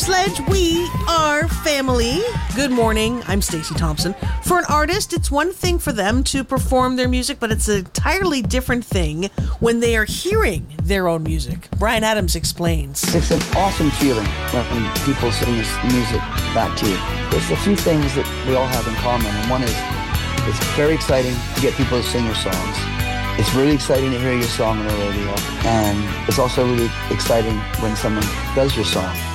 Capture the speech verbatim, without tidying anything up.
Sledge, we are family. Good morning. I'm Stacey Thompson. For an artist, it's one thing for them to perform their music, but it's an entirely different thing when they are hearing their own music. Bryan Adams explains. It's an awesome feeling when people sing this music back to you. There's a few things that we all have in common, and one is it's very exciting to get people to sing your songs. It's really exciting to hear your song on the radio, and it's also really exciting when someone does your song.